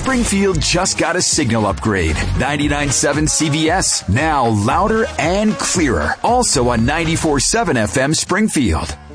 Springfield just got a signal upgrade. 99.7 CVS, now louder and clearer. Also on 94.7 FM Springfield.